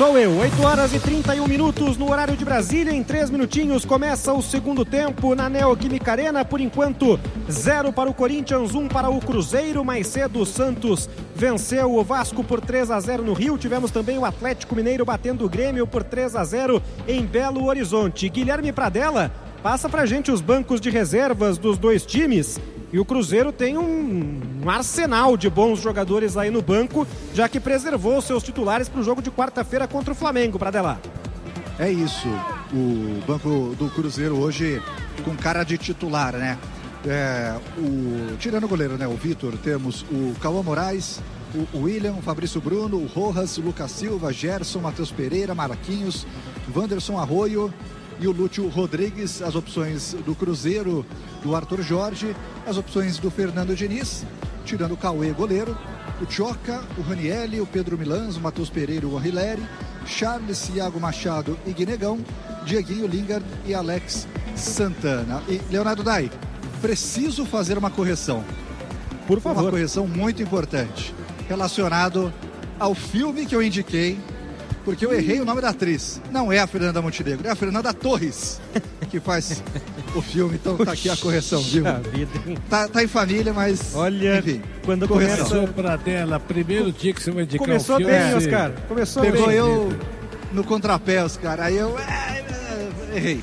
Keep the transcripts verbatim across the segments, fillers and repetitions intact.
Sou eu, oito horas e trinta e um minutos no horário de Brasília. Em três minutinhos começa o segundo tempo na Neoquímica Arena. Por enquanto, zero para o Corinthians, um para o Cruzeiro. Mais cedo o Santos venceu o Vasco por três a zero no Rio. Tivemos também o Atlético Mineiro batendo o Grêmio por três a zero em Belo Horizonte. Guilherme Pradella, passa pra gente os bancos de reservas dos dois times. E o Cruzeiro tem um, um arsenal de bons jogadores aí no banco, já que preservou seus titulares para o jogo de quarta-feira contra o Flamengo, Pradella. É isso, o banco do Cruzeiro hoje com cara de titular, né? É, o, tirando o goleiro, né? O Vitor, temos o Cauã Moraes, o, o William, o Fabrício Bruno, o Rojas, o Lucas Silva, Gerson, Matheus Pereira, Marquinhos, Wanderson Arroio e o Lúcio Rodrigues. As opções do Cruzeiro, do Arthur Jorge, as opções do Fernando Diniz, tirando o Cauê, goleiro, o Tchoca, o Ranielli, o Pedro Milans, o Matheus Pereira, o Anrileri, Charles, Iago Machado e Guinegão, Dieguinho, Lingard e Alex Santana. E Leonardo Dai, preciso fazer uma correção. Por favor. Uma correção muito importante, relacionado ao filme que eu indiquei, porque eu errei o nome da atriz. Não é a Fernanda Montenegro, é a Fernanda Torres que faz o filme. Então tá aqui a correção, viu? Tá, tá em família, mas olha, enfim, quando correção. começou pra dela, primeiro dia que você vai indicar começou o filme. bem, é, Oscar. Começou Pegou bem. eu no contrapé, Oscar. Aí eu é, errei.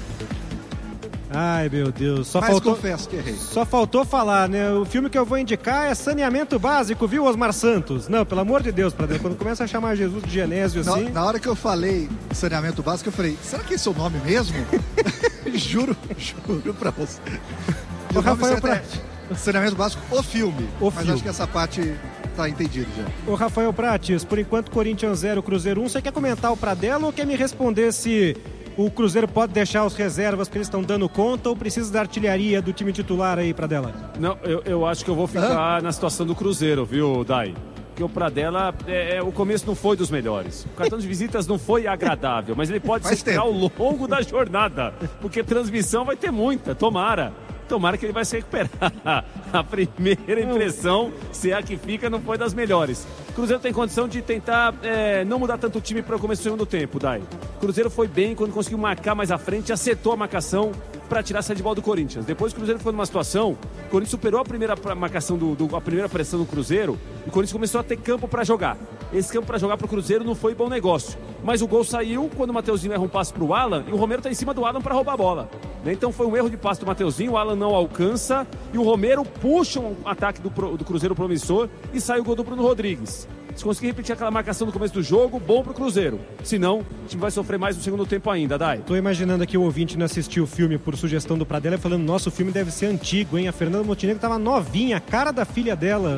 Ai, meu Deus. Só Mas faltou, confesso que errei. Só faltou falar, né? O filme que eu vou indicar é Saneamento Básico, viu, Osmar Santos? Não, pelo amor de Deus, Pradella, quando começa a chamar Jesus de Genésio assim... Na, na hora que eu falei saneamento básico, eu falei, será que esse é o nome mesmo? juro, juro pra você. E O o nome Rafael certo é Prates. Saneamento Básico, o filme. O Mas filme. acho que essa parte tá entendida já. Ô, Rafael Prates, por enquanto Corinthians zero, Cruzeiro um. Você quer comentar o Pradella ou quer me responder se o Cruzeiro pode deixar os reservas porque eles estão dando conta ou precisa da artilharia do time titular aí, Pradella? Não, eu, eu acho que eu vou ficar Hã? na situação do Cruzeiro, viu, Dai? Porque o Pradella, é, é, o começo não foi dos melhores. O cartão de visitas não foi agradável, mas ele pode se ao longo da jornada, porque transmissão vai ter muita, tomara. Tomara que ele vai se recuperar. A primeira impressão, se é a que fica, não foi das melhores. Cruzeiro tem condição de tentar é, não mudar tanto o time para o começo do segundo tempo, Dai. Cruzeiro foi bem quando conseguiu marcar mais à frente, acertou a marcação para tirar a saída de bola do Corinthians. Depois o Cruzeiro foi numa situação, o Corinthians superou a primeira marcação, do, do, a primeira pressão do Cruzeiro, e o Corinthians começou a ter campo para jogar. Esse campo para jogar para o Cruzeiro não foi bom negócio. Mas o gol saiu quando o Mateuzinho erra um passe para o Alan e o Romero está em cima do Alan para roubar a bola. Então foi um erro de passe do Mateuzinho, o Alan não alcança e o Romero puxa um ataque do, do Cruzeiro promissor e sai o gol do Bruno Rodrigues. Se conseguir repetir aquela marcação no começo do jogo, bom pro Cruzeiro. Se não, o time vai sofrer mais no segundo tempo ainda, Dai. Tô imaginando aqui o ouvinte não assistiu o filme por sugestão do Pradella falando, nossa, o filme deve ser antigo, hein? A Fernanda Montenegro tava novinha, a cara da filha dela.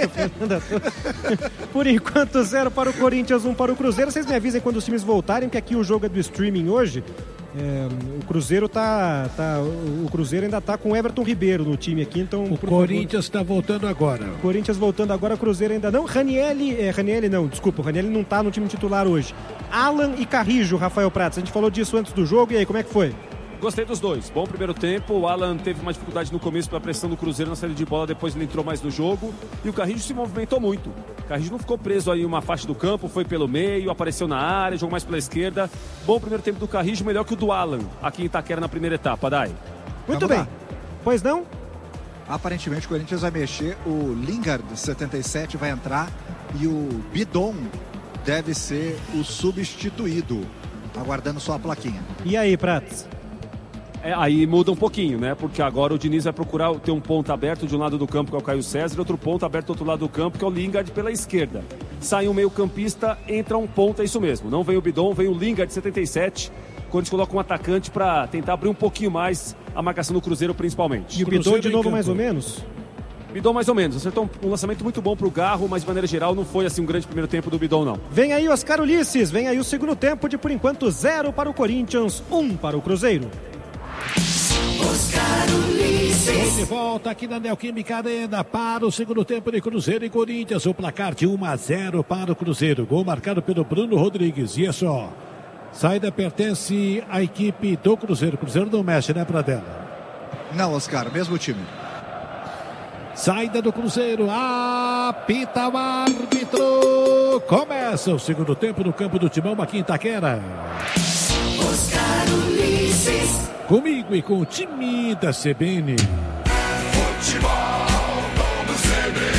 Por enquanto, zero para o Corinthians, um para o Cruzeiro. Vocês me avisem quando os times voltarem, que aqui o jogo é do streaming hoje. É, o Cruzeiro tá, tá o Cruzeiro ainda tá com o Everton Ribeiro no time aqui, então o Corinthians está voltando agora. O Corinthians voltando agora, o Cruzeiro ainda não. Ranielli, é, Ranielli não, desculpa, o Ranielli não tá no time titular hoje. Alan e Carrijo, Rafael Prates, a gente falou disso antes do jogo, e aí, como é que foi? Gostei dos dois, bom primeiro tempo. O Alan teve uma dificuldade no começo pela pressão do Cruzeiro na saída de bola, depois ele entrou mais no jogo e o Carrijo se movimentou muito. O Carrijo não ficou preso aí em uma faixa do campo, foi pelo meio, apareceu na área, jogou mais pela esquerda. Bom primeiro tempo do Carrijo, melhor que o do Alan aqui em Itaquera na primeira etapa, Dai. Muito bem, pois não? Aparentemente o Corinthians vai mexer, o Lingard setenta e sete vai entrar e o Bidon deve ser o substituído, aguardando só a plaquinha. E aí, Prates? É, aí muda um pouquinho, né? Porque agora o Diniz vai procurar ter um ponto aberto de um lado do campo, que é o Caio César, e outro ponto aberto do outro lado do campo, que é o Lingard pela esquerda. Sai um meio campista, entra um ponta, é isso mesmo. Não vem o Bidon, vem o Lingard de setenta e sete, quando eles colocam um atacante para tentar abrir um pouquinho mais a marcação do Cruzeiro, principalmente. E o Bidon de novo mais ou menos? Bidon mais ou menos, acertou um lançamento muito bom pro Garro, mas de maneira geral não foi assim um grande primeiro tempo do Bidon, não. Vem aí Oscar Ulisses, vem aí o segundo tempo de por enquanto zero para o Corinthians, um para o Cruzeiro. Oscar Ulisses. De volta aqui na Neoquímica Arena para o segundo tempo de Cruzeiro e Corinthians. O placar de um a zero para o Cruzeiro. Gol marcado pelo Bruno Rodrigues. E é só. Saída pertence à equipe do Cruzeiro. Cruzeiro não mexe, né, Pradella? Não, Oscar, mesmo time. Saída do Cruzeiro. Ah! Apita o árbitro. Começa o segundo tempo no campo do Timão aqui em Itaquera. Oscar Ulisses. Comigo e com o time da C B N. Futebol do C B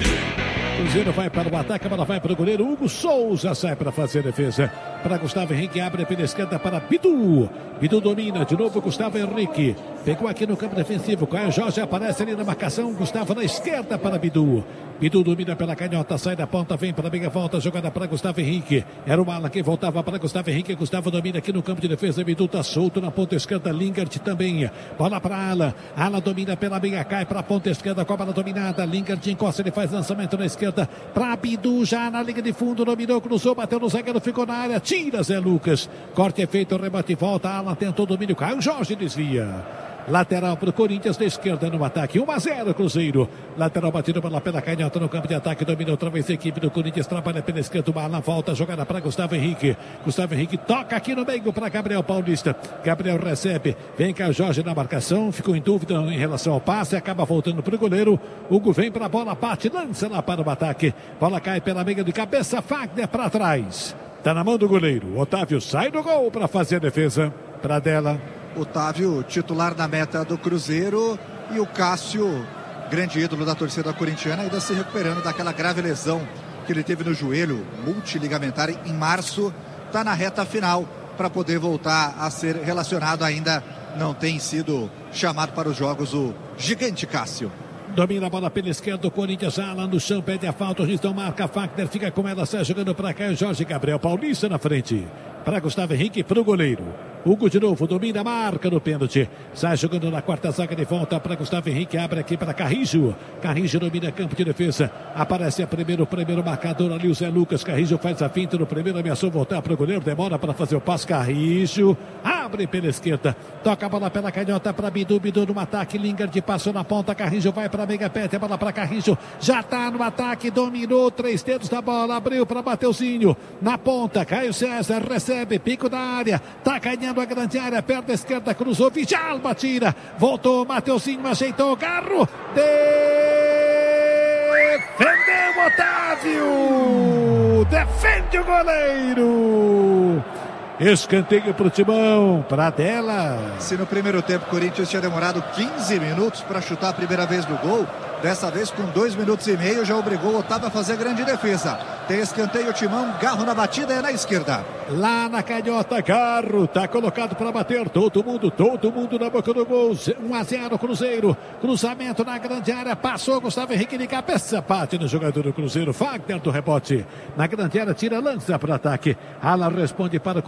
N. Cruzeiro vai para o ataque, a bola vai para o goleiro Hugo Souza, sai para fazer a defesa. Para Gustavo Henrique, abre pela esquerda para Bidu. Bidu domina, de novo Gustavo Henrique. Pegou aqui no campo defensivo, Caio Jorge aparece ali na marcação, Gustavo na esquerda para Bidu. Bidu domina pela canhota, sai da ponta, vem para a meia volta, jogada para Gustavo Henrique. Era o Ala que voltava para Gustavo Henrique, Gustavo domina aqui no campo de defesa, Bidu está solto na ponta esquerda, Lingard também. Bola para Ala, Ala domina pela meia, cai para a ponta esquerda com a bola dominada, Lingard encosta, ele faz lançamento na esquerda para Bidu, já na linha de fundo, dominou, cruzou, bateu no zagueiro, ficou na área, tira Zé Lucas. Corte é feito, rebate e volta, Ala tentou domínio, Caio Jorge desvia. Lateral para o Corinthians, da esquerda no ataque, um a zero Cruzeiro. Lateral batido pela pela canhota no campo de ataque, domina outra vez a equipe do Corinthians, trabalha pela esquerda, uma volta, jogada para Gustavo Henrique. Gustavo Henrique toca aqui no meio para Gabriel Paulista. Gabriel recebe, vem cá Jorge na marcação, ficou em dúvida em relação ao passe, acaba voltando para o goleiro. Hugo vem para a bola, bate, lança lá para o ataque. Bola cai pela meia de cabeça, Fagner para trás. Tá na mão do goleiro. Otávio sai do gol para fazer a defesa. Para dela. Otávio, titular na meta do Cruzeiro, e o Cássio, grande ídolo da torcida corintiana, ainda se recuperando daquela grave lesão que ele teve no joelho, multiligamentar, em março. Está na reta final para poder voltar a ser relacionado. Ainda não tem sido chamado para os jogos o gigante Cássio. Domina a bola pela esquerda, o Corinthians já lá no chão, pede a falta, o juiz não marca, Fagner fica com ela, sai jogando para cá, o Jorge Gabriel Paulista na frente. Para Gustavo Henrique, para o goleiro. Hugo de novo, domina, marca no pênalti. Sai jogando na quarta zaga de volta para Gustavo Henrique, abre aqui para Carrijo. Carrijo domina campo de defesa. Aparece a primeiro, primeiro marcador ali, o Zé Lucas. Carrijo faz a finta no primeiro, ameaçou voltar para o goleiro, demora para fazer o passe. Carrijo abre pela esquerda, toca a bola pela canhota para Bidu, Bidu no ataque, Lingard passou na ponta, Carrijo vai para a meia, pede a bola para Carrijo, já está no ataque, dominou, três dedos da bola, abriu para Mateuzinho, na ponta, Caio César recebe, pico da área, tá ganhando a grande área, perna esquerda, cruzou, Vijalba tira, voltou, Mateuzinho ajeitou o carro, defendeu Otávio, defende o goleiro. Escanteio para o Timão, para dela. Se no primeiro tempo o Corinthians tinha demorado quinze minutos para chutar a primeira vez no gol, dessa vez com dois minutos e meio já obrigou o Otávio a fazer grande defesa. Tem escanteio, Timão, Garro na batida, é na esquerda. Lá na canhota, Garro, tá colocado para bater, todo mundo, todo mundo na boca do gol, um a zero Cruzeiro, cruzamento na grande área, passou Gustavo Henrique de cabeça, bate no jogador do Cruzeiro, Fagner do rebote, na grande área, tira, lança para ataque, Ala responde para o